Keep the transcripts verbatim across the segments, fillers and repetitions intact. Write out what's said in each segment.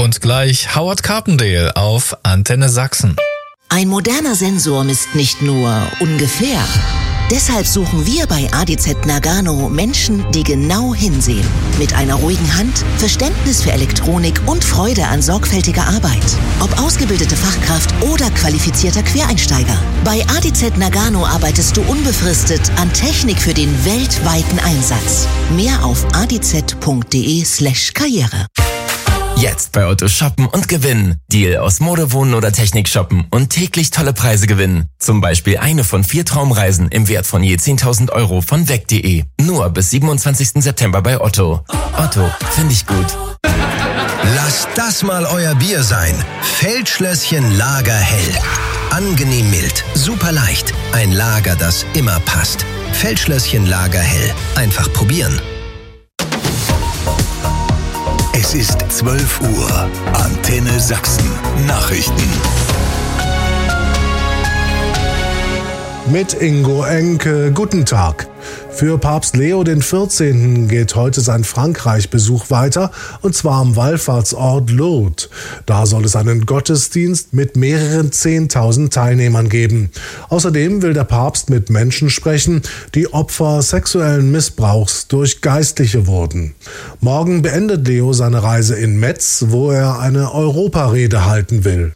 Und gleich Howard Carpendale auf Antenne Sachsen. Ein moderner Sensor misst nicht nur ungefähr. Deshalb suchen wir bei A D Z Nagano Menschen, die genau hinsehen. Mit einer ruhigen Hand, Verständnis für Elektronik und Freude an sorgfältiger Arbeit. Ob ausgebildete Fachkraft oder qualifizierter Quereinsteiger. Bei A D Z Nagano arbeitest du unbefristet an Technik für den weltweiten Einsatz. Mehr auf a d z punkt d e slash karriere. Jetzt bei Otto shoppen und gewinnen. Deal aus Mode, Wohnen oder Technik shoppen und täglich tolle Preise gewinnen. Zum Beispiel eine von vier Traumreisen im Wert von je zehntausend Euro von weg punkt de. Nur bis siebenundzwanzigsten September bei Otto. Otto, finde ich gut. Lasst das mal euer Bier sein. Feldschlösschen Lager Hell. Angenehm mild, super leicht. Ein Lager, das immer passt. Feldschlösschen Lager Hell. Einfach probieren. Es ist zwölf Uhr. Antenne Sachsen. Nachrichten. Mit Ingo Enke. Guten Tag. Für Papst Leo den vierzehnten geht heute sein Frankreich-Besuch weiter, und zwar am Wallfahrtsort Lourdes. Da soll es einen Gottesdienst mit mehreren zehntausend Teilnehmern geben. Außerdem will der Papst mit Menschen sprechen, die Opfer sexuellen Missbrauchs durch Geistliche wurden. Morgen beendet Leo seine Reise in Metz, wo er eine Europarede halten will.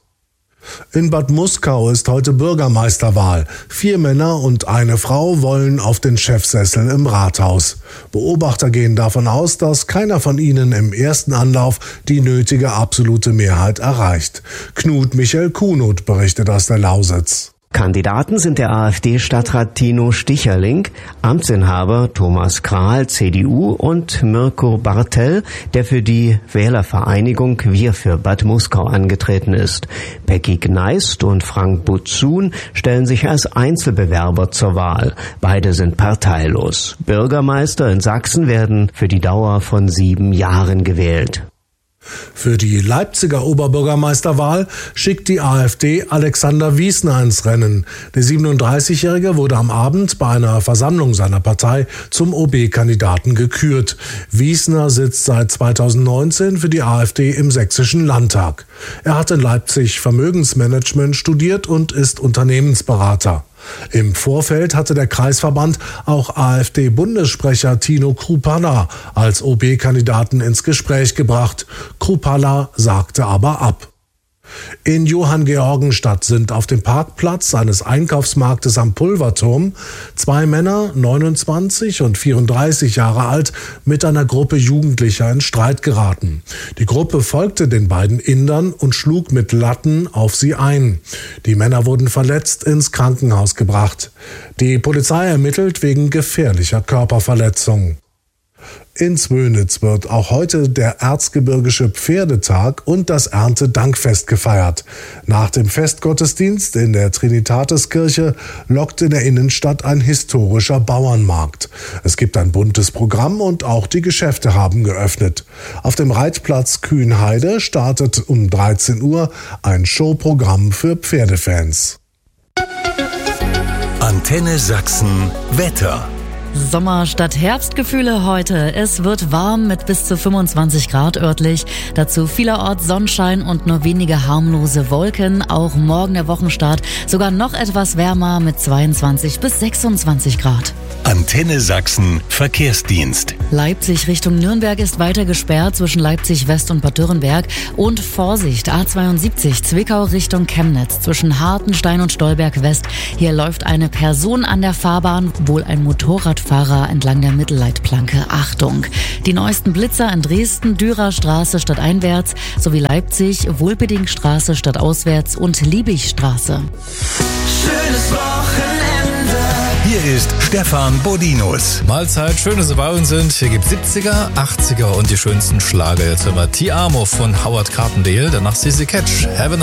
In Bad Muskau ist heute Bürgermeisterwahl. Vier Männer und eine Frau wollen auf den Chefsessel im Rathaus. Beobachter gehen davon aus, dass keiner von ihnen im ersten Anlauf die nötige absolute Mehrheit erreicht. Knut Michael Kunut berichtet aus der Lausitz. Kandidaten sind der AfD-Stadtrat Tino Sticherling, Amtsinhaber Thomas Krahl, C D U, und Mirko Bartel, der für die Wählervereinigung Wir für Bad Muskau angetreten ist. Becky Gneist und Frank Butzun stellen sich als Einzelbewerber zur Wahl. Beide sind parteilos. Bürgermeister in Sachsen werden für die Dauer von sieben Jahren gewählt. Für die Leipziger Oberbürgermeisterwahl schickt die AfD Alexander Wiesner ins Rennen. Der siebenunddreißigjährige wurde am Abend bei einer Versammlung seiner Partei zum O B-Kandidaten gekürt. Wiesner sitzt seit zweitausendneunzehn für die AfD im Sächsischen Landtag. Er hat in Leipzig Vermögensmanagement studiert und ist Unternehmensberater. Im Vorfeld hatte der Kreisverband auch AfD-Bundessprecher Tino Kruppalla als O B-Kandidaten ins Gespräch gebracht. Kruppalla sagte aber ab. In Johanngeorgenstadt sind auf dem Parkplatz eines Einkaufsmarktes am Pulverturm zwei Männer, neunundzwanzig und vierunddreißig Jahre alt, mit einer Gruppe Jugendlicher in Streit geraten. Die Gruppe folgte den beiden Indern und schlug mit Latten auf sie ein. Die Männer wurden verletzt ins Krankenhaus gebracht. Die Polizei ermittelt wegen gefährlicher Körperverletzung. In Zwönitz wird auch heute der Erzgebirgische Pferdetag und das Erntedankfest gefeiert. Nach dem Festgottesdienst in der Trinitatiskirche lockt in der Innenstadt ein historischer Bauernmarkt. Es gibt ein buntes Programm und auch die Geschäfte haben geöffnet. Auf dem Reitplatz Kühnheide startet um dreizehn Uhr ein Showprogramm für Pferdefans. Antenne Sachsen Wetter. Sommer statt Herbstgefühle heute. Es wird warm mit bis zu fünfundzwanzig Grad örtlich. Dazu vielerorts Sonnenschein und nur wenige harmlose Wolken. Auch morgen der Wochenstart sogar noch etwas wärmer mit zweiundzwanzig bis sechsundzwanzig Grad. Antenne Sachsen Verkehrsdienst. Leipzig Richtung Nürnberg ist weiter gesperrt zwischen Leipzig West und Bad Dürrenberg. Und Vorsicht, A zweiundsiebzig Zwickau Richtung Chemnitz zwischen Hartenstein und Stolberg West. Hier läuft eine Person an der Fahrbahn, wohl ein Motorradfahrer entlang der Mittelleitplanke. Achtung! Die neuesten Blitzer in Dresden, Dürerstraße stadteinwärts sowie Leipzig, Wulpedingstraße stadtauswärts und Liebigstraße. Schönes Wochenende. Hier ist Stefan Bodinus. Mahlzeit, schön, dass Sie bei uns sind. Hier gibt's siebziger, achtziger und die schönsten Schlager. Jetzt hören wir Ti Amo von Howard Carpendale, danach Sissy Catch. Have a